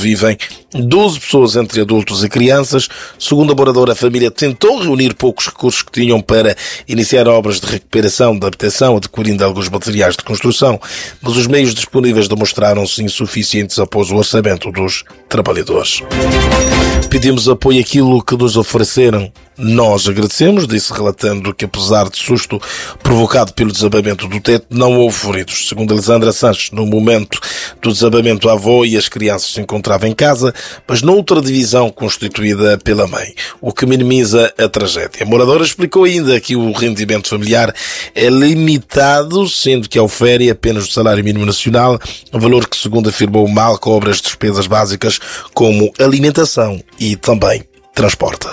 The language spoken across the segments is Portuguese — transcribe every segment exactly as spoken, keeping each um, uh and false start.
vivem doze pessoas entre adultos e crianças. Segundo a moradora, a família tentou reunir poucos recursos que tinham para iniciar obras de recuperação da habitação, adquirindo alguns materiais de construção, mas os meios disponíveis demonstraram-se insuficientes após o orçamento dos trabalhadores. Pedimos apoio àquilo que nos ofereceram. Nós agradecemos, disse, relatando que, apesar de susto provocado pelo desabamento do teto, não houve feridos. Segundo Elisandra Sanches, no momento do desabamento, a avó e as crianças se encontravam em casa, mas noutra divisão constituída pela mãe, o que minimiza a tragédia. A moradora explicou ainda que o rendimento familiar é limitado, sendo que ofere apenas o salário mínimo nacional, valor que, segundo afirmou, mal cobre as despesas básicas como alimentação e também transporte.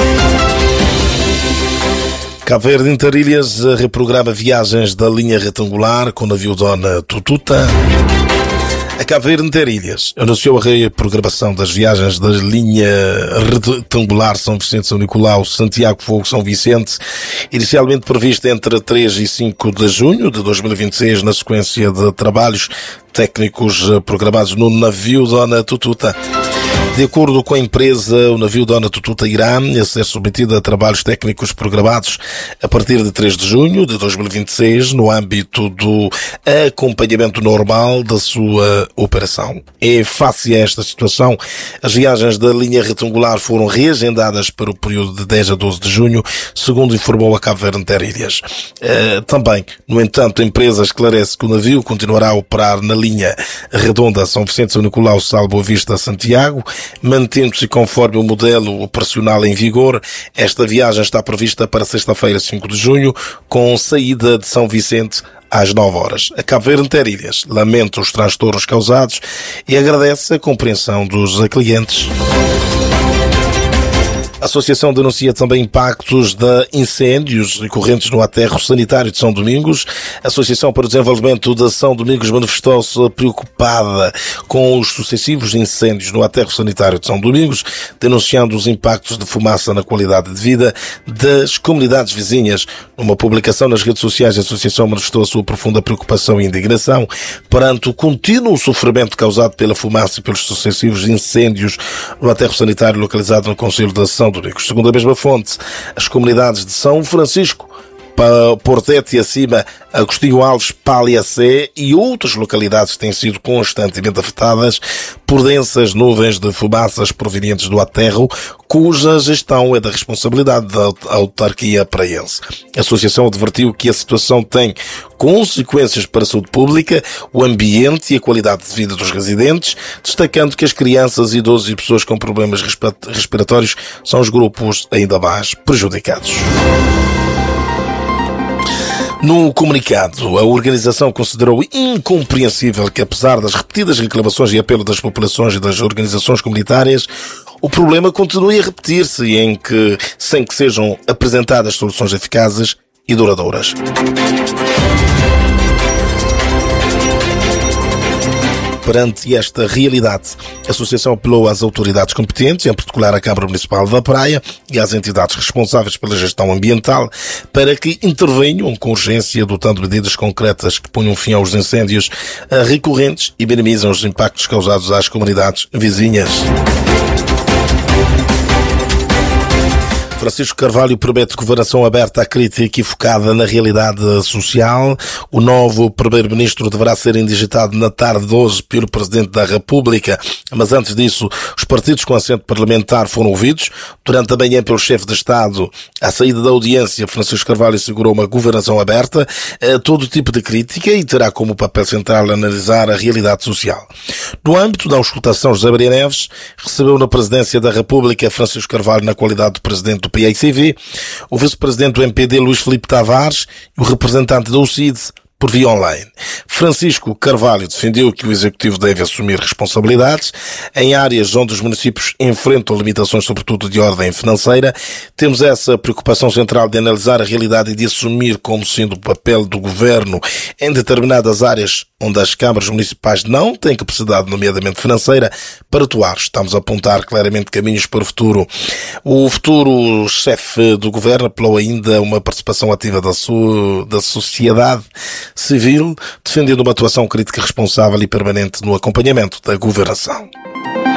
Cabo Verde Interilhas reprograma viagens da linha retangular com o navio Dona Tututa. A Cabo Verde Interilhas anunciou a reprogramação das viagens da linha retangular São Vicente-São Nicolau, Santiago-Fogo-São Vicente, inicialmente prevista entre três e cinco de junho de dois mil e vinte e seis, na sequência de trabalhos técnicos programados no navio Dona Tututa. De acordo com a empresa, o navio Dona Tututa irá ser submetido a trabalhos técnicos programados a partir de três de junho de dois mil e vinte e seis, no âmbito do acompanhamento normal da sua operação. É face a esta situação, as viagens da linha retangular foram reagendadas para o período de dez a doze de junho, segundo informou a Cabo Verde Interilhas. Uh, também, no entanto, a empresa esclarece que o navio continuará a operar na linha redonda São Vicente-São Nicolau, Sal Boa Vista-Santiago, mantendo-se conforme o modelo operacional em vigor. Esta viagem está prevista para sexta-feira, cinco de junho, com saída de São Vicente às nove horas. A Cabo Verde Interilhas lamenta os transtornos causados e agradece a compreensão dos clientes. A associação denuncia também impactos de incêndios recorrentes no aterro sanitário de São Domingos. A Associação para o Desenvolvimento de São Domingos manifestou-se preocupada com os sucessivos incêndios no aterro sanitário de São Domingos, denunciando os impactos de fumaça na qualidade de vida das comunidades vizinhas. Numa publicação nas redes sociais, a associação manifestou a sua profunda preocupação e indignação perante o contínuo sofrimento causado pela fumaça e pelos sucessivos incêndios no aterro sanitário localizado no concelho de São Domingos. Segundo a mesma fonte, as comunidades de São Francisco, Portete e acima, Agostinho Alves, Paliacé e outras localidades têm sido constantemente afetadas por densas nuvens de fumaças provenientes do aterro, cuja gestão é da responsabilidade da autarquia praense. A associação advertiu que a situação tem consequências para a saúde pública, o ambiente e a qualidade de vida dos residentes, destacando que as crianças, idosos e pessoas com problemas respiratórios são os grupos ainda mais prejudicados. No comunicado, a organização considerou incompreensível que, apesar das repetidas reclamações e apelo das populações e das organizações comunitárias, o problema continue a repetir-se em que, sem que sejam apresentadas soluções eficazes e duradouras. Perante esta realidade, a Associação apelou às autoridades competentes, em particular à Câmara Municipal da Praia e às entidades responsáveis pela gestão ambiental, para que intervenham com urgência, adotando medidas concretas que ponham fim aos incêndios recorrentes e minimizam os impactos causados às comunidades vizinhas. Francisco Carvalho promete governação aberta à crítica e focada na realidade social. O novo primeiro-ministro deverá ser indigitado na tarde de hoje pelo Presidente da República. Mas antes disso, os partidos com assento parlamentar foram ouvidos. Durante a manhã, pelo chefe de Estado, à saída da audiência, Francisco Carvalho assegurou uma governação aberta a todo tipo de crítica e terá como papel central analisar a realidade social. No âmbito da auscultação, José Maria Neves recebeu na Presidência da República Francisco Carvalho na qualidade de Presidente do P I C V, o Vice-Presidente do M P D, Luís Filipe Tavares, e o representante da U C I D por via online. Francisco Carvalho defendeu que o Executivo deve assumir responsabilidades em áreas onde os municípios enfrentam limitações, sobretudo de ordem financeira. Temos essa preocupação central de analisar a realidade e de assumir como sendo o papel do Governo em determinadas áreas onde as câmaras municipais não têm capacidade, nomeadamente financeira, para atuar. Estamos a apontar claramente caminhos para o futuro. O futuro chefe do Governo apelou ainda a uma participação ativa da, sua, da sociedade civil, defendendo uma atuação crítica responsável e permanente no acompanhamento da governação.